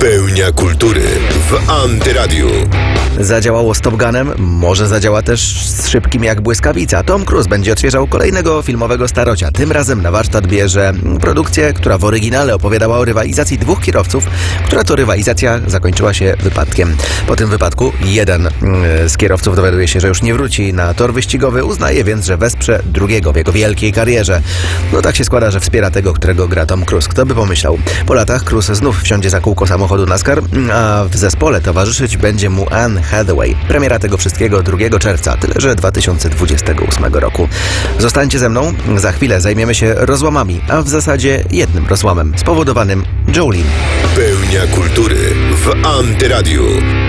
Pełnia kultury w Antyradiu. Zadziałało z Top Gunem, może zadziała też z Szybkim jak błyskawica. Tom Cruise będzie odświeżał kolejnego filmowego starocia. Tym razem na warsztat bierze produkcję, która w oryginale opowiadała o rywalizacji dwóch kierowców, która to rywalizacja zakończyła się wypadkiem. Po tym wypadku jeden z kierowców dowiaduje się, że już nie wróci na tor wyścigowy, uznaje więc, że wesprze drugiego w jego wielkiej karierze. No tak się składa, że wspiera tego, którego gra Tom Cruise. Kto by pomyślał? Po latach Cruise znów wsiądzie za kółko samochodu NASCAR, a w zespole towarzyszyć będzie mu Anne Hathaway. Premiera tego wszystkiego 2 czerwca, tyle że 2028 roku. Zostańcie ze mną, za chwilę zajmiemy się rozłamami, a w zasadzie jednym rozłamem spowodowanym Jolene. Pełnia kultury w Antyradiu.